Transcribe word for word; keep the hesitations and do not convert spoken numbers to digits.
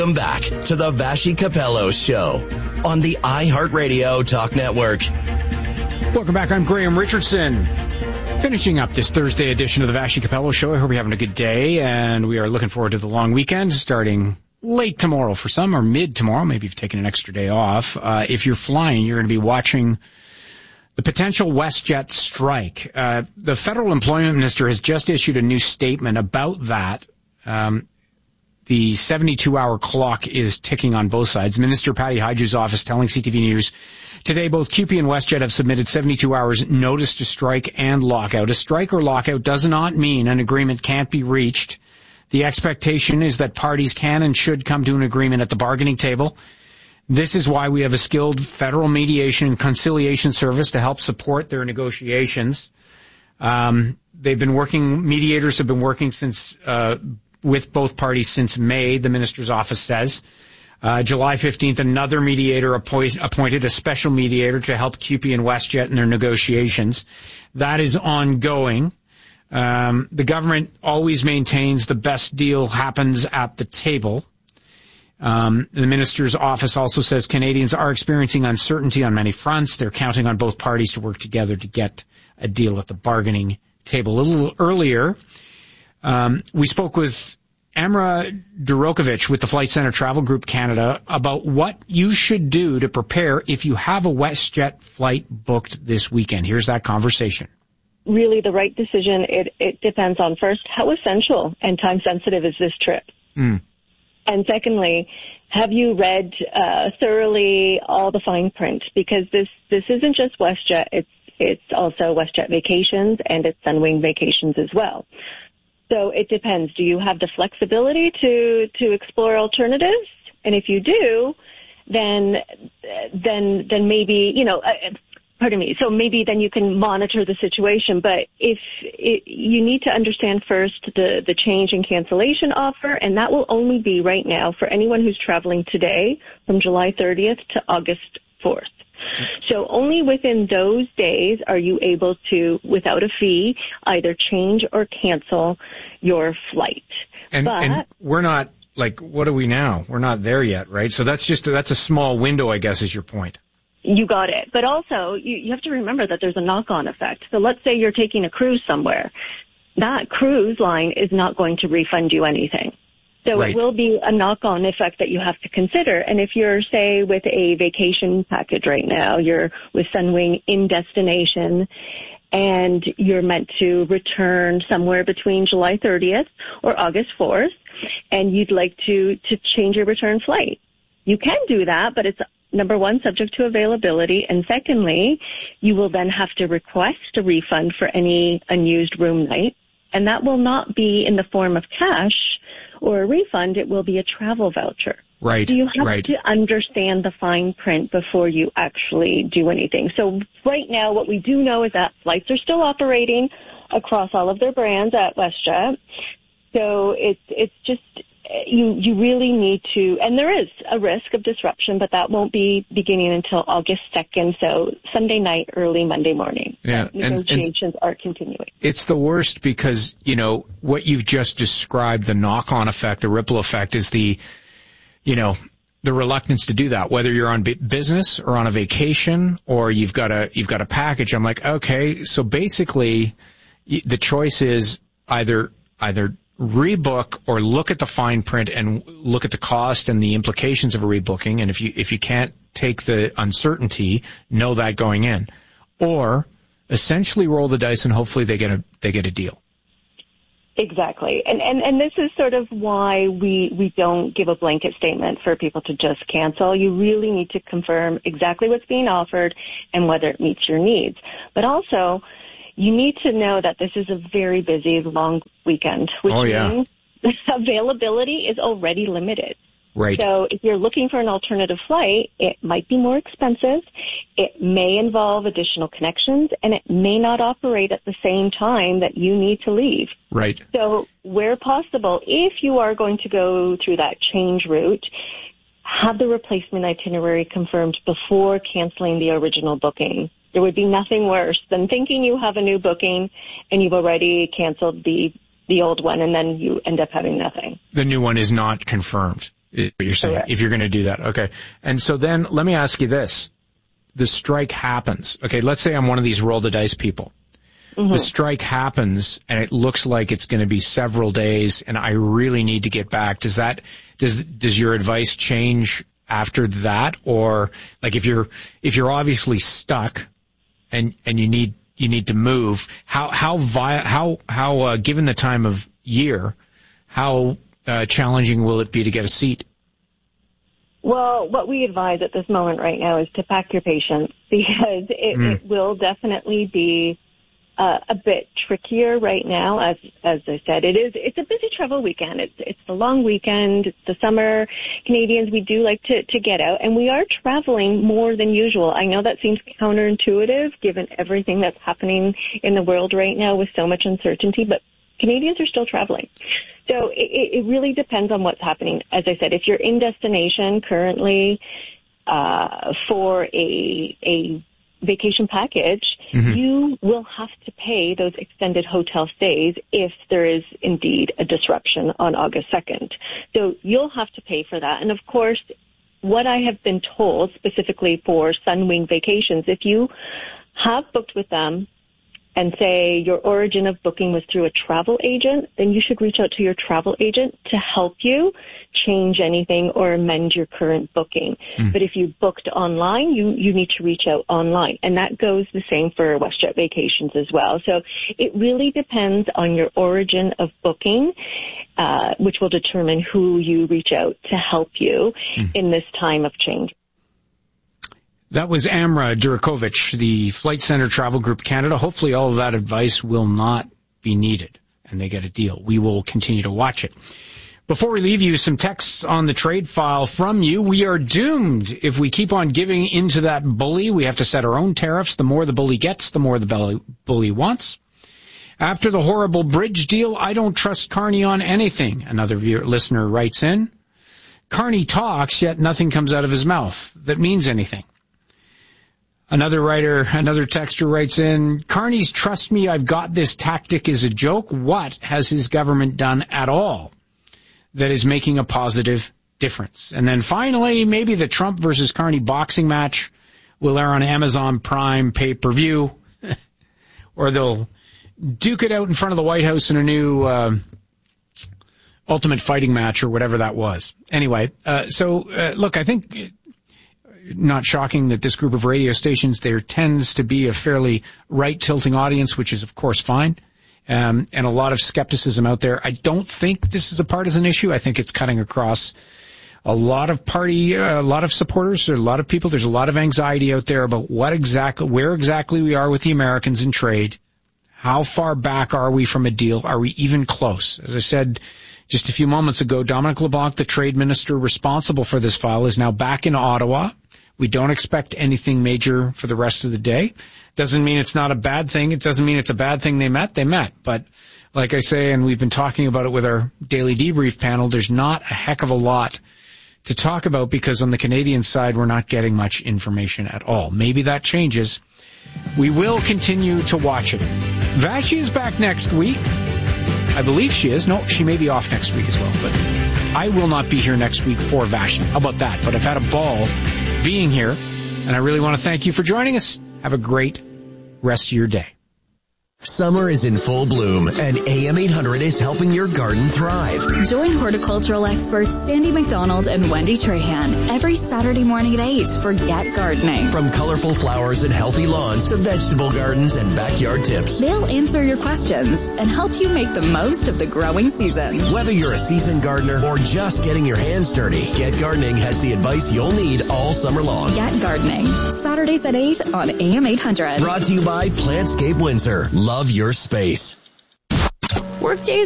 Welcome back to the Vassy Capello Show on the iHeartRadio Talk Network. Welcome back. I'm Graham Richardson. Finishing up this Thursday edition of the Vassy Capello Show. I hope you're having a good day, and we are looking forward to the long weekend starting late tomorrow for some, or mid tomorrow. Maybe you've taken an extra day off. Uh, if you're flying, you're going to be watching the potential WestJet strike. Uh, the federal employment minister has just issued a new statement about that. Um, The seventy-two hour clock is ticking on both sides. Minister Patty Hajdu's office telling C T V News today both C U P E and WestJet have submitted seventy-two hours notice to strike and lockout. A strike or lockout does not mean an agreement can't be reached. The expectation is that parties can and should come to an agreement at the bargaining table. This is why we have a skilled federal mediation and conciliation service to help support their negotiations. Um, they've been working, mediators have been working since, uh, with both parties since May, the minister's office says. Uh, July fifteenth, another mediator appoint, appointed a special mediator to help C U P E and WestJet in their negotiations. That is ongoing. Um, the government always maintains the best deal happens at the table. Um, the minister's office also says Canadians are experiencing uncertainty on many fronts. They're counting on both parties to work together to get a deal at the bargaining table. A little earlier, Um, we spoke with Amra Durokovich with the Flight Centre Travel Group Canada about what you should do to prepare if you have a WestJet flight booked this weekend. Here's that conversation. Really the right decision. It, it depends on, first, how essential and time sensitive is this trip? Mm. And secondly, have you read uh, thoroughly all the fine print? Because this, this isn't just WestJet. It's, it's also WestJet Vacations and it's Sunwing Vacations as well. So it depends. Do you have the flexibility to, to explore alternatives? And if you do, then, then, then maybe, you know, uh, pardon me. So maybe then you can monitor the situation. But if it, you need to understand first the, the change in cancellation offer, and that will only be right now for anyone who's traveling today from July thirtieth to August fourth. So only within those days are you able to, without a fee, either change or cancel your flight. And, but, and we're not, like, what are we now? We're not there yet, right? So that's just, that's a small window, I guess, is your point. You got it. But also, you, you have to remember that there's a knock-on effect. So let's say you're taking a cruise somewhere. That cruise line is not going to refund you anything. So right. It will be a knock-on effect that you have to consider. And if you're, say, with a vacation package right now, you're with Sunwing in destination, and you're meant to return somewhere between July thirtieth or August fourth, and you'd like to, to change your return flight. You can do that, but it's, number one, subject to availability, and secondly, you will then have to request a refund for any unused room night, and that will not be in the form of cash or a refund. It will be a travel voucher. Right, So you have right. to understand the fine print before you actually do anything. So right now, what we do know is that flights are still operating across all of their brands at WestJet. So it's it's just, you you really need to, and there is a risk of disruption, but that won't be beginning until August second, so Sunday night, early Monday morning. Yeah, Negotiations and, and are continuing. It's the worst because, you know, what you've just described, the knock-on effect, the ripple effect, is the, you know, the reluctance to do that, whether you're on business or on a vacation or you've got a, you've got a package. I'm like, okay, so basically the choice is either, either rebook or look at the fine print and look at the cost and the implications of a rebooking. And if you, if you can't take the uncertainty, know that going in, or essentially roll the dice and hopefully they get a, they get a deal. Exactly. And, and, and this is sort of why we, we don't give a blanket statement for people to just cancel. You really need to confirm exactly what's being offered and whether it meets your needs. But also, you need to know that this is a very busy, long weekend, which oh, yeah. means availability is already limited. Right. So if you're looking for an alternative flight, it might be more expensive. It may involve additional connections, and it may not operate at the same time that you need to leave. Right. So where possible, if you are going to go through that change route, have the replacement itinerary confirmed before canceling the original booking. There would be nothing worse than thinking you have a new booking and you've already canceled the, the old one, and then you end up having nothing. The new one is not confirmed. Is what you're saying, Correct. if you're going to do that. Okay. And so then let me ask you this. The strike happens. Okay, let's say I'm one of these roll the dice people. Mm-hmm. The strike happens and it looks like it's going to be several days and I really need to get back. Does that, does, does your advice change after that? Or like if you're, if you're obviously stuck and, and you need, you need to move, how, how vi- how, how, uh, given the time of year, how, uh, challenging will it be to get a seat? Well, what we advise at this moment right now is to pack your patience because it, mm. it will definitely be uh, a bit trickier right now. As as I said, it is it's a busy travel weekend. It's it's the long weekend. It's the summer. Canadians, we do like to to get out, and we are traveling more than usual. I know that seems counterintuitive given everything that's happening in the world right now with so much uncertainty, but Canadians are still traveling. So it, it really depends on what's happening. As I said, if you're in destination currently uh, for a a vacation package, mm-hmm. you will have to pay those extended hotel stays if there is indeed a disruption on August second. So you'll have to pay for that. And of course, what I have been told specifically for Sunwing Vacations, if you have booked with them, and say your origin of booking was through a travel agent, then you should reach out to your travel agent to help you change anything or amend your current booking. Mm. But if you booked online, you, you need to reach out online. And that goes the same for WestJet Vacations as well. So it really depends on your origin of booking, uh, which will determine who you reach out to help you mm. in this time of change. That was Amra Durakovic, the Flight Centre Travel Group Canada. Hopefully all of that advice will not be needed and they get a deal. We will continue to watch it. Before we leave you, some texts on the trade file from you. We are doomed if we keep on giving into that bully. We have to set our own tariffs. The more the bully gets, the more the bully wants. After the horrible bridge deal, I don't trust Carney on anything. Another viewer, listener writes in. Carney talks, yet nothing comes out of his mouth that means anything. Another writer, another texter writes in, Carney's trust me, I've got this tactic is a joke. What has his government done at all that is making a positive difference? And then finally, maybe the Trump versus Carney boxing match will air on Amazon Prime pay-per-view, or they'll duke it out in front of the White House in a new uh, Ultimate Fighting match or whatever that was. Anyway, uh, so uh, look, I think... not shocking that this group of radio stations, there tends to be a fairly right-tilting audience, which is, of course, fine, um, and a lot of skepticism out there. I don't think this is a partisan issue. I think it's cutting across a lot of party, uh, a lot of supporters, a lot of people. There's a lot of anxiety out there about what exactly, where exactly we are with the Americans in trade. How far back are we from a deal? Are we even close? As I said just a few moments ago, Dominic LeBlanc, the trade minister responsible for this file, is now back in Ottawa. We don't expect anything major for the rest of the day. Doesn't mean it's not a bad thing. It doesn't mean it's a bad thing they met. They met. But like I say, and we've been talking about it with our daily debrief panel, there's not a heck of a lot to talk about because on the Canadian side, we're not getting much information at all. Maybe that changes. We will continue to watch it. Vashi is back next week. I believe she is. No, she may be off next week as well. But I will not be here next week for Vashi. How about that? But I've had a ball being here, and I really want to thank you for joining us. Have a great rest of your day. Summer is in full bloom, and A M eight hundred is helping your garden thrive. Join horticultural experts Sandy McDonald and Wendy Trahan every Saturday morning at eight for Get Gardening. From colorful flowers and healthy lawns to vegetable gardens and backyard tips. They'll answer your questions and help you make the most of the growing season. Whether you're a seasoned gardener or just getting your hands dirty, Get Gardening has the advice you'll need all summer long. Get Gardening, Saturdays at eight on A M eight hundred. Brought to you by Plantscape Windsor. Love your space. Workdays